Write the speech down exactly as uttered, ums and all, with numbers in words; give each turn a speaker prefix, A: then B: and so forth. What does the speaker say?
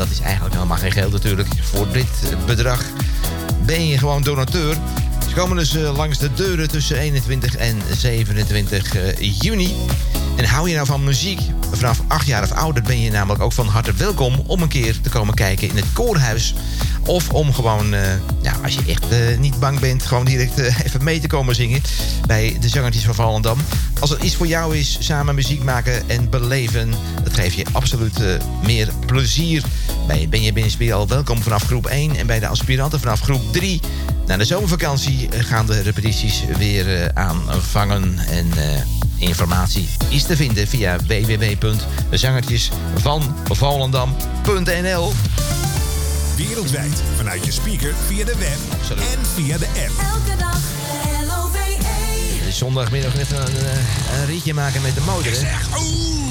A: dat is eigenlijk helemaal geen geld natuurlijk. Voor dit bedrag ben je gewoon donateur. Ze komen dus uh, langs de deuren tussen eenentwintig en zevenentwintig uh, juni. En hou je nou van muziek? Vanaf acht jaar of ouder ben je namelijk ook van harte welkom om een keer te komen kijken in het koorhuis. Of om gewoon, uh, ja, als je echt uh, niet bang bent, gewoon direct uh, even mee te komen zingen bij de zangertjes van Volendam. Als er iets voor jou is, samen muziek maken en beleven, dat geeft je absoluut uh, meer plezier. Bij Benjamin Spier al welkom vanaf groep één en bij de aspiranten vanaf groep drie. Na de zomervakantie gaan de repetities weer uh, aanvangen en uh, informatie is te vinden via w w w punt zangertjesvanvolendam punt n l.
B: Wereldwijd vanuit je speaker via de web Absoluut. En via de app.
C: Elke dag L O V E.
A: Zondagmiddag even een, een ritje maken met de motor.
B: Ik zeg, oeh.